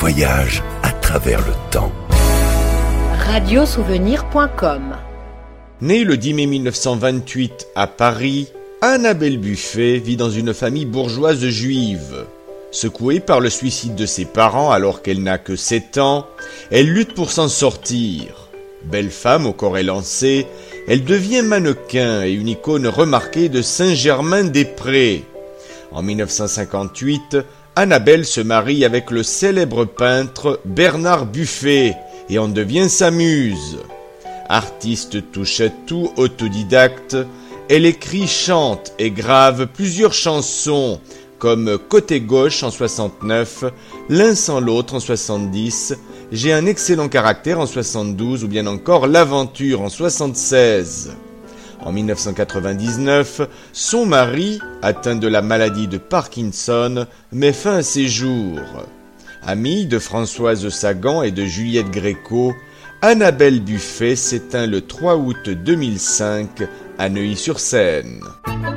voyage à travers le temps. Radiosouvenir.com. Née le 10 mai 1928 à Paris, Annabelle Buffet vit dans une famille bourgeoise juive. Secouée par le suicide de ses parents alors qu'elle n'a que 7 ans, elle lutte pour s'en sortir. Belle femme au corps élancé, elle devient mannequin et une icône remarquée de Saint-Germain-des-Prés. En 1958, Annabelle se marie avec le célèbre peintre Bernard Buffet et en devient sa muse. Artiste touche-à-tout, autodidacte, elle écrit, chante et grave plusieurs chansons comme Côté gauche en 69, L'un sans l'autre en 70, J'ai un excellent caractère en 72 ou bien encore L'Aventure en 76. En 1999, son mari, atteint de la maladie de Parkinson, met fin à ses jours. Amie de Françoise Sagan et de Juliette Gréco, Annabelle Buffet s'éteint le 3 août 2005 à Neuilly-sur-Seine.